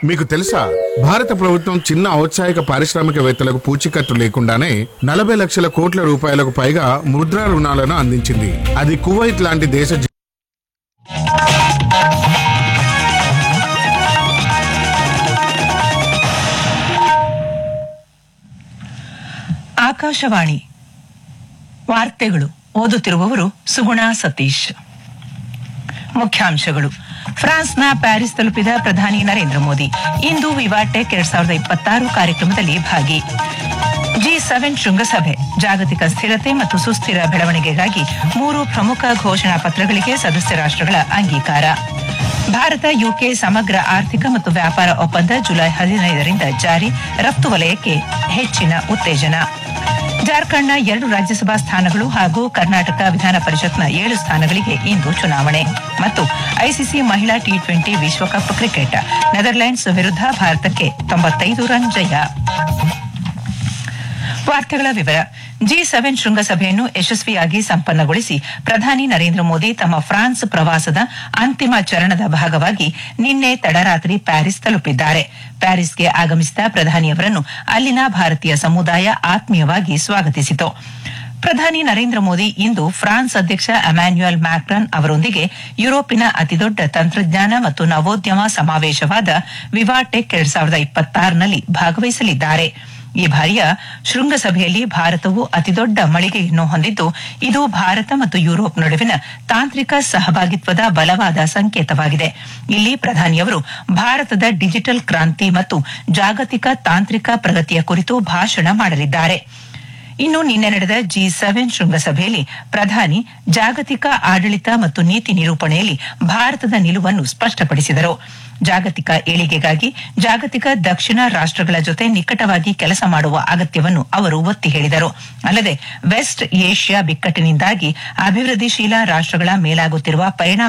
మీకు తెలుసా భారత ప్రభుత్వం చిన్న ఔత్సాహిక పారిశ్రామికవేత్తలకు పూచీకత్తు లేకుండానే 40 లక్షల కోట్ల రూపాయలకు పైగా ముద్రా రుణాలను అందించింది. అది కువైట్ లాంటి దేశ ಆಕಾಶವಾಣಿ ವಾರ್ತೆಗಳು ಓದುತ್ತಿರುವವರು ಸುಗುಣಾ ಸತೀಶ್. ಮುಖ್ಯಾಂಶಗಳು. ಫ್ರಾನ್ಸ್ನ ಪ್ಯಾರಿಸ್ ತಲುಪಿದ ಪ್ರಧಾನಿ ನರೇಂದ್ರ ಮೋದಿ ಇಂದು ವಿವಾಟೆಕ್ 2026 ಕಾರ್ಯಕ್ರಮದಲ್ಲಿ ಭಾಗಿ. G7 ಶೃಂಗಸಭೆ ಜಾಗತಿಕ ಸ್ಥಿರತೆ ಮತ್ತು ಸುಸ್ಥಿರ ಬೆಳವಣಿಗೆಗಾಗಿ 3 ಪ್ರಮುಖ ಘೋಷಣಾ ಪತ್ರಗಳಿಗೆ ಸದಸ್ಯ ರಾಷ್ಟ್ರಗಳ ಅಂಗೀಕಾರ. ಭಾರತ ಯುಕೆ ಸಮಗ್ರ ಆರ್ಥಿಕ ಮತ್ತು ವ್ಯಾಪಾರ ಒಪ್ಪಂದ ಜುಲೈ 15ರಿಂದ ಜಾರಿ, ರಫ್ತು ವಲಯಕ್ಕೆ ಹೆಚ್ಚಿನ ಉತ್ತೇಜನ. ಜಾರ್ಖಂಡ್ನ 2 ರಾಜ್ಯಸಭಾ ಸ್ಥಾನಗಳು ಹಾಗೂ ಕರ್ನಾಟಕ ವಿಧಾನ ಪರಿಷತ್ನ 7 ಸ್ಥಾನಗಳಿಗೆ ಇಂದು ಚುನಾವಣೆ. ಮತ್ತು ಐಸಿಸಿ ಮಹಿಳಾ T20 ವಿಶ್ವಕಪ್ ಕ್ರಿಕೆಟ್, ನೆದರ್ಲೆಂಡ್ಸ್ ವಿರುದ್ಧ ಭಾರತಕ್ಕೆ 95 ರನ್ ಜಯ. ವಾರ್ತೆಗಳ ವಿವರ. G7 ಶೃಂಗಸಭೆಯನ್ನು ಯಶಸ್ವಿಯಾಗಿ ಸಂಪನ್ನಗೊಳಿಸಿ ಪ್ರಧಾನಿ ನರೇಂದ್ರ ಮೋದಿ ತಮ್ಮ ಫ್ರಾನ್ಸ್ ಪ್ರವಾಸದ ಅಂತಿಮ ಚರಣದ ಭಾಗವಾಗಿ ನಿನ್ನೆ ತಡರಾತ್ರಿ ಪ್ಯಾರಿಸ್ ತಲುಪಿದ್ದಾರೆ. ಪ್ಯಾರಿಸ್ಗೆ ಆಗಮಿಸಿದ ಪ್ರಧಾನಿಯವರನ್ನು ಅಲ್ಲಿನ ಭಾರತೀಯ ಸಮುದಾಯ ಆತ್ಮೀಯವಾಗಿ ಸ್ವಾಗತಿಸಿತು. ಪ್ರಧಾನಿ ನರೇಂದ್ರ ಮೋದಿ ಇಂದು ಫ್ರಾನ್ಸ್ ಅಧ್ಯಕ್ಷ ಎಮ್ಯಾನ್ಯುಯಲ್ ಮ್ಯಾಕ್ರಾನ್ ಅವರೊಂದಿಗೆ ಯುರೋಪಿನ ಅತಿದೊಡ್ಡ ತಂತ್ರಜ್ಞಾನ ಮತ್ತು ನವೋದ್ಯಮ ಸಮಾವೇಶವಾದ ವಿವಾಟೆಕ್ 2026ನಲ್ಲಿ ಭಾಗವಹಿಸಲಿದ್ದಾರೆ. ಈ ಬಾರಿಯ ಶೃಂಗಸಭೆಯಲ್ಲಿ ಭಾರತವು ಅತಿದೊಡ್ಡ ಮಳಿಗೆಯನ್ನು ಹೊಂದಿದ್ದು, ಇದು ಭಾರತ ಮತ್ತು ಯುರೋಪ್ ನಡುವಿನ ತಾಂತ್ರಿಕ ಸಹಭಾಗಿತ್ವದ ಬಲವಾದ ಸಂಕೇತವಾಗಿದೆ. ಇಲ್ಲಿ ಪ್ರಧಾನಿಯವರು ಭಾರತದ ಡಿಜಿಟಲ್ ಕ್ರಾಂತಿ ಮತ್ತು ಜಾಗತಿಕ ತಾಂತ್ರಿಕ ಪ್ರಗತಿಯ ಕುರಿತು ಭಾಷಣ ಮಾಡಲಿದ್ದಾರೆ. ಇನ್ನು ನಿನ್ನೆ ನಡೆದ G7 ಶೃಂಗಸಭೆಯಲ್ಲಿ ಪ್ರಧಾನಿ ಜಾಗತಿಕ ಆಡಳಿತ ಮತ್ತು ನೀತಿ ನಿರೂಪಣೆಯಲ್ಲಿ ಭಾರತದ ನಿಲುವನ್ನು ಸ್ಪಷ್ಟಪಡಿಸಿದರು. ಜಾಗತಿಕ ಏಳಿಗೆಗಾಗಿ ಜಾಗತಿಕ ದಕ್ಷಿಣ ರಾಷ್ಟ್ರಗಳ ಜೊತೆ ನಿಕಟವಾಗಿ ಕೆಲಸ ಮಾಡುವ ಅಗತ್ಯವನ್ನು ಅವರು ಒತ್ತಿ ಹೇಳಿದರು. ಅಲ್ಲದೆ ವೆಸ್ಟ್ ಏಷ್ಯಾ ಬಿಕ್ಕಟ್ಟಿನಿಂದಾಗಿ ಅಭಿವೃದ್ಧಿಶೀಲ ರಾಷ್ಟ್ರಗಳ ಮೇಲಾಗುತ್ತಿರುವ ಪರಿಣಾಮ